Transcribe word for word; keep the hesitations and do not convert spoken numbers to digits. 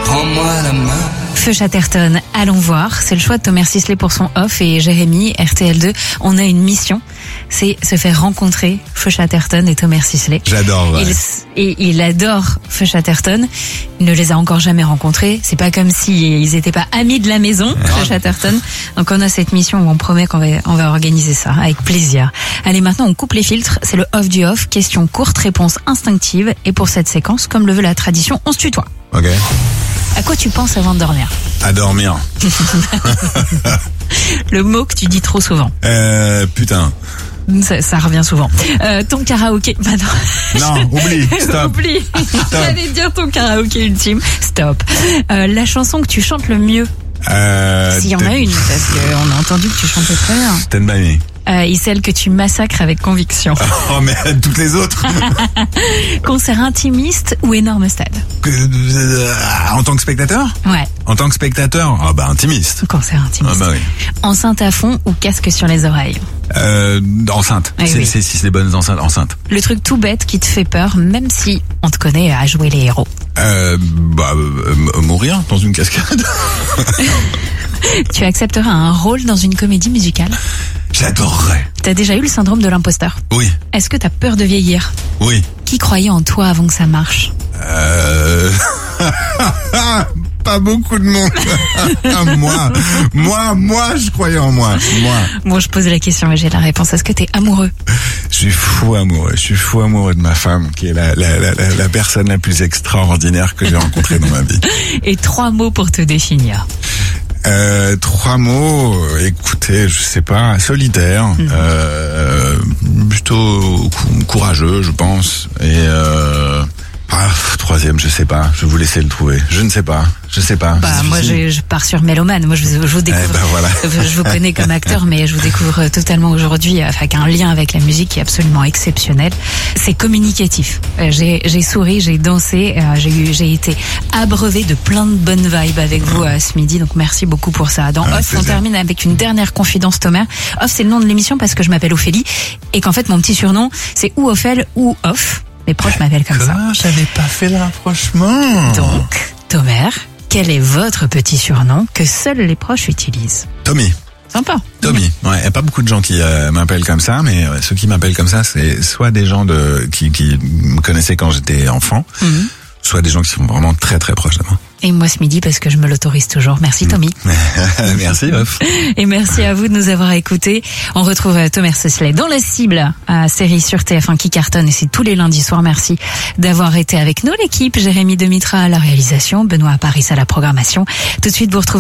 prends-moi la main. Feu Chatterton, allons voir. C'est le choix de Thomas Sisley pour son off et Jérémy, R T L deux. On a une mission, c'est se faire rencontrer Feu Chatterton et Thomas Sisley. J'adore. Ouais. Il, et il adore Feu Chatterton. Il ne les a encore jamais rencontrés. C'est pas comme si ils étaient pas amis de la maison, Feu Chatterton. Donc on a cette mission où on promet qu'on va, on va organiser ça avec plaisir. Allez, maintenant on coupe les filtres. C'est le off du off. Question courte, réponse instinctive. Et pour cette séquence, comme le veut la tradition, on se tutoie. Ok. À quoi tu penses avant de dormir? À dormir. Le mot que tu dis trop souvent. Euh, putain. Ça, ça revient souvent. Euh, ton karaoké. Bah non. Non, oublie. Stop. Oublie. J'allais dire ton karaoké ultime. Stop. Euh, la chanson que tu chantes le mieux. Euh, S'il y en a une, parce qu'on a entendu que tu chantais très bien. Stand by me. Euh, et celle que tu massacres avec conviction. Oh, mais toutes les autres. Concert intimiste ou énorme stade? Euh, en tant que spectateur? Ouais. En tant que spectateur? Ah bah intimiste. Concert intimiste. Ah bah oui. Enceinte à fond ou casque sur les oreilles? Euh, enceinte. Oui, c'est, oui. c'est, si c'est des bonnes enceintes, enceinte. Le truc tout bête qui te fait peur, même si on te connaît à jouer les héros. Euh, bah, euh, mourir dans une cascade. Tu accepteras un rôle dans une comédie musicale? J'adorerais. T'as déjà eu le syndrome de l'imposteur? Oui. Est-ce que t'as peur de vieillir? Oui. Qui croyait en toi avant que ça marche? Euh... Pas beaucoup de monde. moi, moi, moi, je croyais en moi. Moi. Bon, je pose la question, mais j'ai la réponse. Est-ce que t'es amoureux? Je suis fou amoureux. Je suis fou amoureux de ma femme, qui est la, la, la, la, la personne la plus extraordinaire que j'ai rencontrée dans ma vie. Et trois mots pour te définir. Euh, trois mots, écoutez, je sais pas, solitaire, mmh. euh, plutôt cou- courageux, je pense, et euh, ah, troisième, je sais pas, je vais vous laisser le trouver, je ne sais pas, je sais pas. Bah moi je, je pars sur Mélomane, moi je, je vous découvre, eh ben voilà. Je vous connais comme acteur, mais je vous découvre totalement aujourd'hui avec un lien avec la musique qui est absolument exceptionnel. C'est communicatif. J'ai, j'ai souri, j'ai dansé, j'ai eu, j'ai été abreuvé de plein de bonnes vibes avec vous euh, ce midi, donc merci beaucoup pour ça. Dans ah, Off, on termine avec une dernière confidence, Thomas. Off, c'est le nom de l'émission parce que je m'appelle Ophélie et qu'en fait mon petit surnom c'est ou Ophel ou Off. Mes proches m'appellent comme ça. J'avais pas fait le rapprochement. Donc, Thomas, quel est votre petit surnom que seuls les proches utilisent? Tommy. Sympa. Tommy. Ouais, il y a pas beaucoup de gens qui euh, m'appellent comme ça, mais euh, ceux qui m'appellent comme ça, c'est soit des gens de qui, qui me connaissaient quand j'étais enfant, mm-hmm. soit des gens qui sont vraiment très très proches de moi. Et moi ce midi parce que je me l'autorise toujours. Merci Tommy. Merci Off. Et merci à vous de nous avoir écoutés. On retrouve Thomas Sisley dans La Cible, à série sur T F un qui cartonne et c'est tous les lundis soirs. Merci d'avoir été avec nous l'équipe. Jérémy Demitra à la réalisation, Benoît Paris à la programmation. Tout de suite vous retrouvez